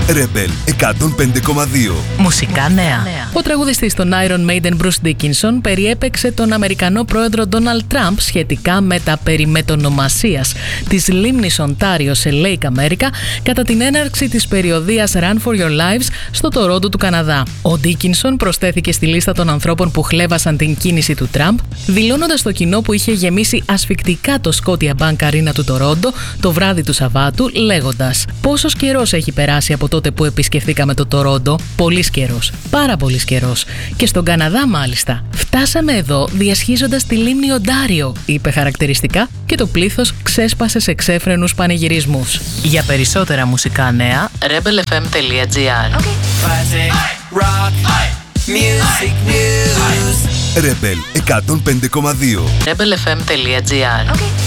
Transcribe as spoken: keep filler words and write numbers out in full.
Rebel εκατόν πέντε κόμμα δύο. Μουσικά νέα. Ο τραγουδιστής των Iron Maiden Bruce Dickinson περιέπαιξε τον Αμερικανό πρόεδρο Donald Trump σχετικά με τα περί μετονομασίας της λίμνης Οντάριο σε Lake America κατά την έναρξη της περιοδίας Run for Your Lives στο Τορόντο του Καναδά. Ο Dickinson προσθέθηκε στη λίστα των ανθρώπων που χλέβασαν την κίνηση του Trump, δηλώνοντας στο κοινό που είχε γεμίσει ασφυκτικά το Scotiabank Arena του Τορόντο το βράδυ του Σαββάτου, λέγοντας: «Πόσος καιρός έχει περάσει από τότε που επισκεφθήκαμε το Τορόντο? Πολύς καιρός. Πάρα πολύς καιρός. Και στον Καναδά, μάλιστα. Φτάσαμε εδώ διασχίζοντας τη λίμνη Οντάριο», είπε χαρακτηριστικά και το πλήθος ξέσπασε σε ξέφρενους πανηγυρισμούς. Για περισσότερα μουσικά νέα, rebel f m τελεία g r. Rebel εκατόν πέντε κόμμα δύο. rebel f m τελεία g r.